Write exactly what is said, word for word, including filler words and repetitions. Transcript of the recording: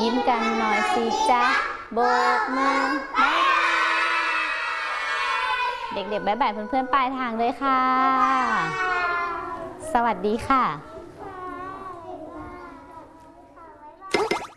ยิ้มกันหน่อยสิจ๊ะโบกมือเด็กๆบ๊ายบายเพื่อนๆปลายทางเลยค่ะสวัสดีค่ะ